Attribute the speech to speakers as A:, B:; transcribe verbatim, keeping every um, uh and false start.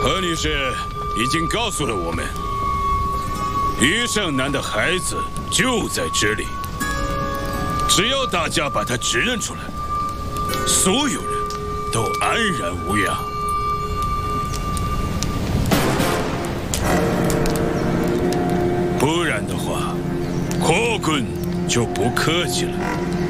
A: 何女士已经告诉了我们，余胜男的孩子就在这里。只要大家把他指认出来，所有人都安然无恙。不然的话，霍滚就不客气了。